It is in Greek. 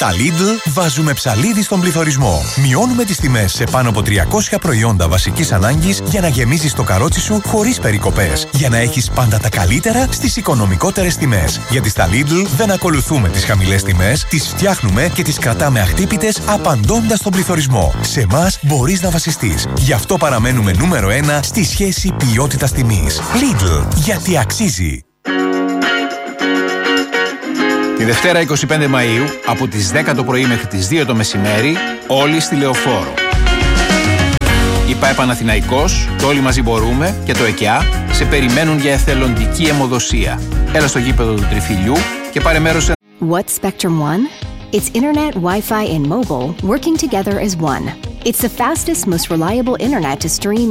Τα Lidl βάζουμε ψαλίδι στον πληθωρισμό. Μειώνουμε τις τιμές σε πάνω από 300 προϊόντα βασικής ανάγκης για να γεμίζεις το καρότσι σου χωρίς περικοπές. Για να έχεις πάντα τα καλύτερα στις οικονομικότερες τιμές. Γιατί στα Lidl δεν ακολουθούμε τις χαμηλές τιμές, τις φτιάχνουμε και τις κρατάμε αχτύπητες απαντώντας στον πληθωρισμό. Σε εμάς μπορείς να βασιστείς. Γι' αυτό παραμένουμε νούμερο 1 στη σχέση ποιότητας-τιμής. Lidl, γιατί αξίζει. Τη Δευτέρα 25 Μαΐου, από τις 10 το πρωί μέχρι τις 2 το μεσημέρι, όλοι στη Λεωφόρο. Η ΠΑΕ Παναθηναϊκός, το Όλοι Μαζί Μπορούμε και το ΕΚΕΑ σε περιμένουν για εθελοντική αιμοδοσία. Έλα στο γήπεδο του Τριφυλιού και πάρε μέρος σε... What's Spectrum One? It's internet, Wi-Fi, and mobile working together as one. It's the fastest, most reliable internet to stream